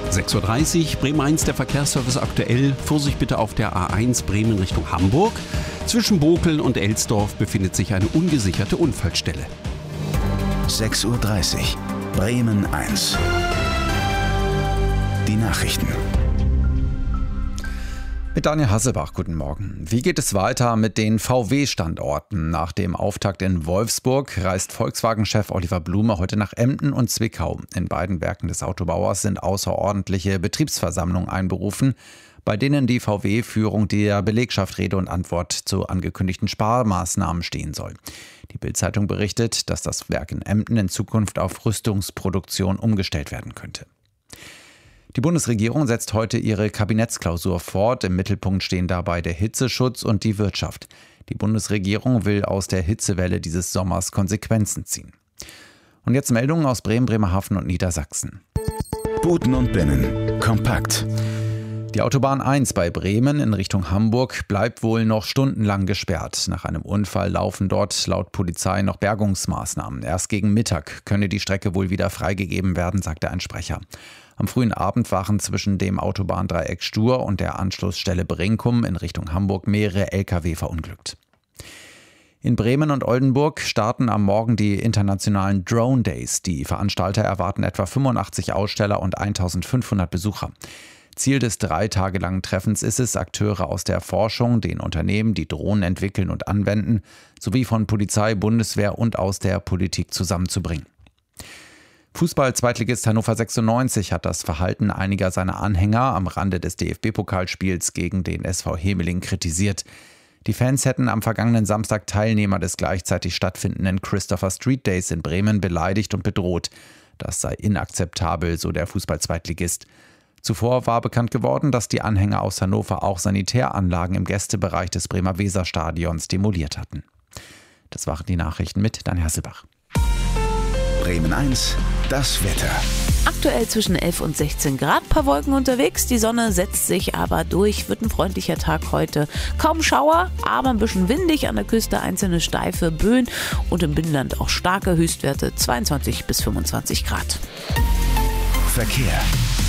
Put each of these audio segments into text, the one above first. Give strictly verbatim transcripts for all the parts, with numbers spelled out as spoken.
sechs Uhr dreißig, Bremen eins, der Verkehrsservice aktuell. Vorsicht bitte auf der A eins Bremen Richtung Hamburg. Zwischen Bokel und Elsdorf befindet sich eine ungesicherte Unfallstelle. sechs Uhr dreißig, Bremen eins. Die Nachrichten. Mit Daniel Hasselbach, guten Morgen. Wie geht es weiter mit den V W-Standorten? Nach dem Auftakt in Wolfsburg reist Volkswagen-Chef Oliver Blume heute nach Emden und Zwickau. In beiden Werken des Autobauers sind außerordentliche Betriebsversammlungen einberufen, bei denen die V W-Führung der Belegschaft Rede und Antwort zu angekündigten Sparmaßnahmen stehen soll. Die Bild-Zeitung berichtet, dass das Werk in Emden in Zukunft auf Rüstungsproduktion umgestellt werden könnte. Die Bundesregierung setzt heute ihre Kabinettsklausur fort. Im Mittelpunkt stehen dabei der Hitzeschutz und die Wirtschaft. Die Bundesregierung will aus der Hitzewelle dieses Sommers Konsequenzen ziehen. Und jetzt Meldungen aus Bremen, Bremerhaven und Niedersachsen. Buten und Binnen. Kompakt. Die Autobahn eins bei Bremen in Richtung Hamburg bleibt wohl noch stundenlang gesperrt. Nach einem Unfall laufen dort laut Polizei noch Bergungsmaßnahmen. Erst gegen Mittag könne die Strecke wohl wieder freigegeben werden, sagte ein Sprecher. Am frühen Abend waren zwischen dem Autobahndreieck Stur und der Anschlussstelle Brinkum in Richtung Hamburg mehrere L K W verunglückt. In Bremen und Oldenburg starten am Morgen die internationalen Drone Days. Die Veranstalter erwarten etwa fünfundachtzig Aussteller und eintausendfünfhundert Besucher. Ziel des drei Tage langen Treffens ist es, Akteure aus der Forschung, den Unternehmen, die Drohnen entwickeln und anwenden, sowie von Polizei, Bundeswehr und aus der Politik zusammenzubringen. Fußball-Zweitligist Hannover sechsundneunzig hat das Verhalten einiger seiner Anhänger am Rande des D F B-Pokalspiels gegen den S V Hemeling kritisiert. Die Fans hätten am vergangenen Samstag Teilnehmer des gleichzeitig stattfindenden Christopher Street Days in Bremen beleidigt und bedroht. Das sei inakzeptabel, so der Fußball-Zweitligist. Zuvor war bekannt geworden, dass die Anhänger aus Hannover auch Sanitäranlagen im Gästebereich des Bremer Weserstadions demoliert hatten. Das waren die Nachrichten mit Daniel Hasselbach. Bremen eins, das Wetter. Aktuell zwischen elf und sechzehn Grad, paar Wolken unterwegs. Die Sonne setzt sich aber durch, wird ein freundlicher Tag heute. Kaum Schauer, aber ein bisschen windig, an der Küste einzelne steife Böen und im Binnenland auch starke Höchstwerte, zweiundzwanzig bis fünfundzwanzig Grad. Verkehr.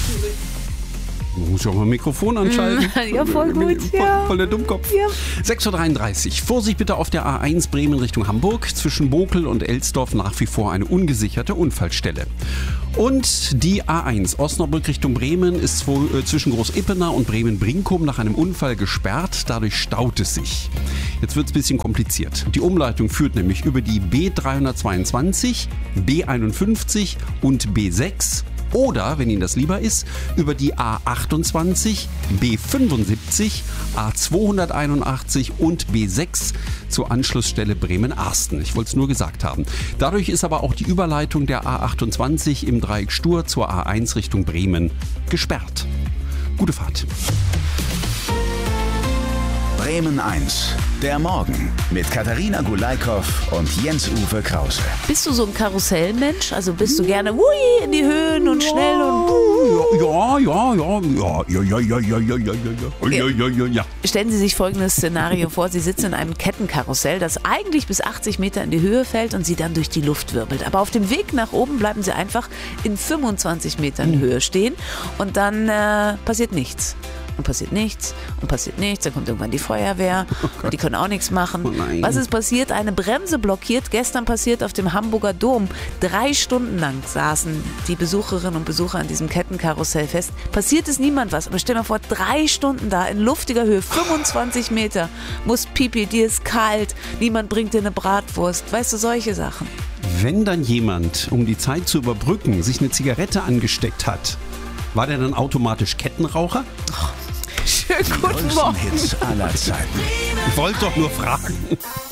Man muss ja auch mal ein Mikrofon anschalten. Ja, voll gut, voll, ja. Voll der Dummkopf. Ja. sechs Uhr dreiunddreißig. Vorsicht bitte auf der A eins Bremen Richtung Hamburg. Zwischen Bokel und Elsdorf nach wie vor eine ungesicherte Unfallstelle. Und die A eins Osnabrück Richtung Bremen ist zwischen Groß-Ippener und Bremen-Brinkum nach einem Unfall gesperrt. Dadurch staut es sich. Jetzt wird es ein bisschen kompliziert. Die Umleitung führt nämlich über die B dreihundertzweiundzwanzig, B einundfünfzig und B sechs. Oder, wenn Ihnen das lieber ist, über die A achtundzwanzig, B fünfundsiebzig, A zweihunderteinundachtzig und B sechs zur Anschlussstelle Bremen-Arsten. Ich wollte es nur gesagt haben. Dadurch ist aber auch die Überleitung der A achtundzwanzig im Dreieck Stur zur A eins Richtung Bremen gesperrt. Gute Fahrt. Bremen eins, der Morgen mit Katharina Gulaikow und Jens-Uwe Krause. Bist du so ein Karussellmensch? Also bist du gerne hui, in die Höhen und schnell und... Ja, ja, ja, ja, ja, ja, ja, ja, ja, ja, ja, ja, ja, ja. Stellen Sie sich folgendes Szenario vor. Sie sitzen in einem Kettenkarussell, das eigentlich bis achtzig Meter in die Höhe fällt und Sie dann durch die Luft wirbelt. Aber auf dem Weg nach oben bleiben Sie einfach in fünfundzwanzig Metern Höhe stehen und dann äh, passiert nichts. Und passiert nichts und passiert nichts. Dann kommt irgendwann die Feuerwehr und die können auch nichts machen. Oh nein. Was ist passiert? Eine Bremse blockiert. Gestern passiert auf dem Hamburger Dom. Drei Stunden lang saßen die Besucherinnen und Besucher an diesem Kettenkarussell fest. Passiert ist niemand was. Aber stell dir mal vor, drei Stunden da in luftiger Höhe, fünfundzwanzig Meter. Muss Pipi, dir ist kalt. Niemand bringt dir eine Bratwurst. Weißt du, solche Sachen. Wenn dann jemand, um die Zeit zu überbrücken, sich eine Zigarette angesteckt hat, war der dann automatisch Kettenraucher? Schönen Die guten größten Morgen. Hits aller Zeiten. Ich wollte doch nur fragen.